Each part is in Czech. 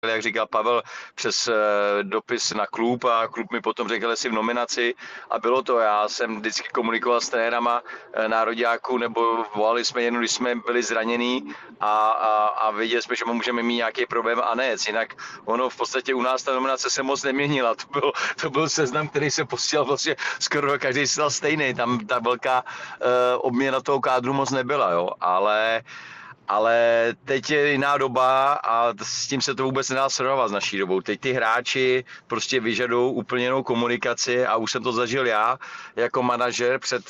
jak říkal Pavel, přes dopis na klub a klub mi potom řekl, jestli v nominaci a bylo to. Já jsem vždycky komunikoval s trenérama nároďáků, nebo volali jsme jen, když jsme byli zranění a věděli jsme, že můžeme mít nějaký problém a ne. Jinak ono v podstatě u nás ta nominace se moc neměnila. To byl seznam, který se posílal vlastně skoro každý stal stejný. Tam ta velká obměna toho kádru moc nebyla, jo. Ale teď je jiná doba a s tím se to vůbec nedá srovnávat s naší dobou. Teď ty hráči prostě vyžadují úplně jinou komunikaci a už jsem to zažil já jako manažer před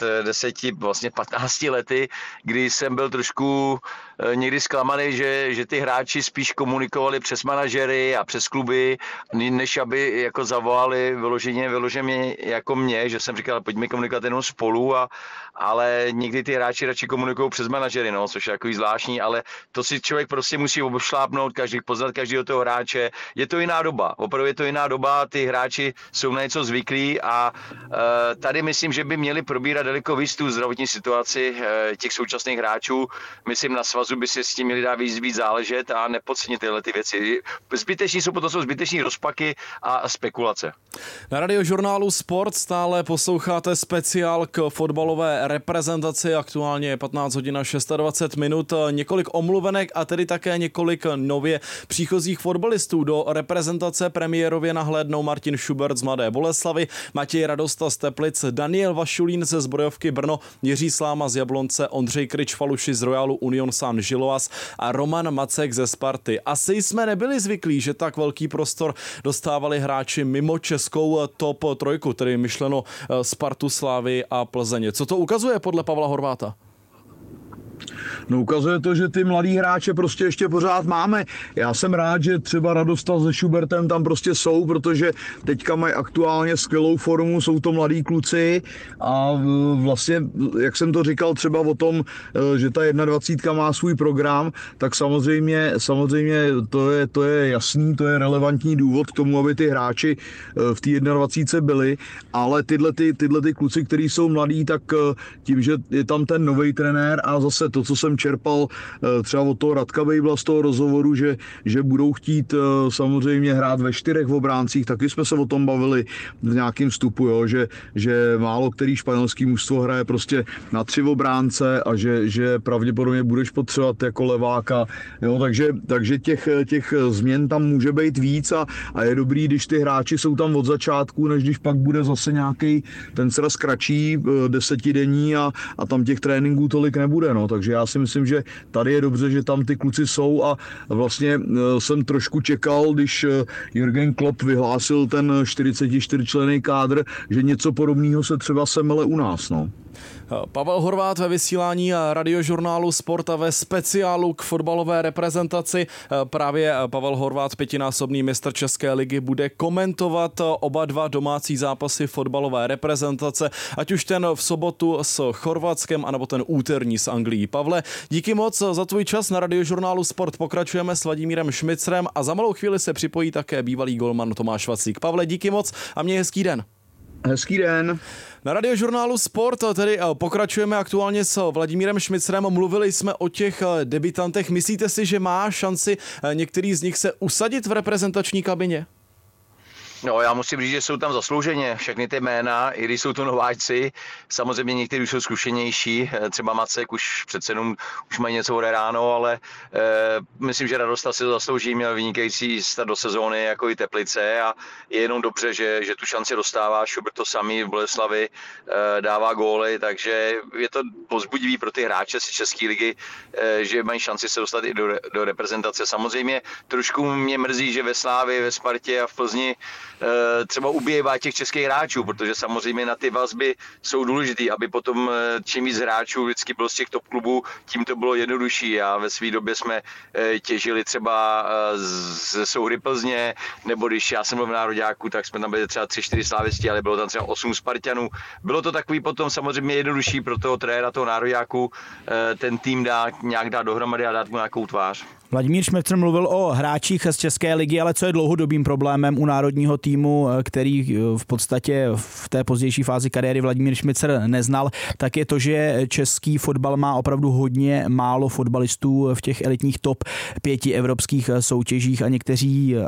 15 lety, kdy jsem byl trošku někdy zklamaný, že ty hráči spíš komunikovali přes manažery a přes kluby, než aby jako zavolali vyloženě jako mě, že jsem říkal, pojďme komunikovat jenom spolu, ale někdy ty hráči radši komunikují přes manažery, no, což je takový zvláštní, ale to si člověk prostě musí obšlápnout, poznat každého toho hráče. Je to jiná doba, opravdu je to jiná doba, ty hráči jsou na něco zvyklí a tady myslím, že by měli probírat daleko víc tu zdravotní situaci těch současných hráčů. Myslím, na svazu by si s tím měli dát víc záležet a nepodcenit tyhle ty věci. Potom jsou zbyteční rozpaky a spekulace. Na Radiožurnálu Sport stále posloucháte speciál k fotbalové reprezentaci. Aktuálně je 15 hodin a 26 minut. Několik omluvenek a tedy také několik nově příchozích fotbalistů. Do reprezentace premiérově nahlédnou Martin Schubert z Mladé Boleslavi, Matěj Radosta z Teplic, Daniel Vašulín ze Zbrojovky Brno, Jiří Sláma z Jablonce, Ondřej Kryč-Faluši z Royalu Union San Giloas a Roman Macek ze Sparty. Asi jsme nebyli zvyklí, že tak velký prostor dostávali hráči mimo českou top trojku, tedy myšleno Spartu, Slávy a Plzeň. Co to ukazuje podle Pavla Horváta? No ukazuje to, že ty mladý hráče prostě ještě pořád máme. Já jsem rád, že třeba Radosta se Schubertem tam prostě jsou, protože teďka mají aktuálně skvělou formu, jsou to mladí kluci a vlastně, jak jsem to říkal třeba o tom, že ta 21 má svůj program, tak samozřejmě to je jasný, to je relevantní důvod k tomu, aby ty hráči v té 21 byli, ale tyhle kluci, kteří jsou mladí, tak tím, že je tam ten nový trenér a zase to, co jsem čerpal třeba od toho Radka Vejbla z toho rozhovoru, že budou chtít samozřejmě hrát ve 4 obráncích, taky jsme se o tom bavili v nějakém vstupu, jo, že málo který španělský mužstvo hraje prostě na 3 obránce a že pravděpodobně budeš potřebovat jako leváka, jo, takže těch změn tam může být víc a je dobrý, když ty hráči jsou tam od začátku, než když pak bude zase nějaký ten sraz kratší, 10denní a tam těch tréninků tolik nebude, no, takže já si myslím, že tady je dobře, že tam ty kluci jsou a vlastně jsem trošku čekal, když Jürgen Klopp vyhlásil ten 44členný kádr, že něco podobného se třeba semele u nás, no. Pavel Horvát ve vysílání Radiožurnálu Sport a ve speciálu k fotbalové reprezentaci. Právě Pavel Horvát, 5násobný mistr České ligy, bude komentovat oba dva domácí zápasy fotbalové reprezentace, ať už ten v sobotu s Chorvatskem, anebo ten úterní s Anglií. Pavle, díky moc za tvůj čas na Radiožurnálu Sport. Pokračujeme s Vladimírem Šmicrem a za malou chvíli se připojí také bývalý golman Tomáš Vaclík. Pavle, díky moc a měj hezký den. Hezký den. Na Radiožurnálu Sport tedy pokračujeme aktuálně s Vladimírem Šmicrem. Mluvili jsme o těch debutantech. Myslíte si, že má šanci některý z nich se usadit v reprezentační kabině? No, já musím říct, že jsou tam zaslouženě všechny ty jména, i když jsou to nováčci. Samozřejmě někteří už jsou zkušenější, třeba Macek už přece jenom už mají něco odehráno, ale myslím, že Radosta si to zaslouží, měl vynikající start do sezóny jako i Teplice a je jenom dobře, že tu šanci dostává. Schubert to samý v Boleslavi dává góly, takže je to povzbudivý pro ty hráče z České ligy, že mají šanci se dostat i do reprezentace. Samozřejmě trošku mě mrzí, že ve Slávii, ve Spartě a v Plzni třeba ubývá těch českých hráčů, protože samozřejmě na ty vazby jsou důležitý, aby potom čím víc hráčů vždycky bylo z těch top klubů, tím to bylo jednodušší a ve své době jsme těžili třeba ze souhry Plzně, nebo když já jsem byl v nároďáku, tak jsme tam byli třeba 3-4 slávisti, ale bylo tam třeba 8 Spartanů. Bylo to takový potom samozřejmě jednodušší pro toho trenéra, toho nároďáku, ten tým nějak dát dohromady a dát mu nějakou tvář. Vladimír Šmicr mluvil o hráčích z České ligy, ale co je dlouhodobým problémem u národního týmu, který v podstatě v té pozdější fázi kariéry Vladimír Šmicr neznal, tak je to, že český fotbal má opravdu hodně málo fotbalistů v těch elitních top 5 evropských soutěžích a někteří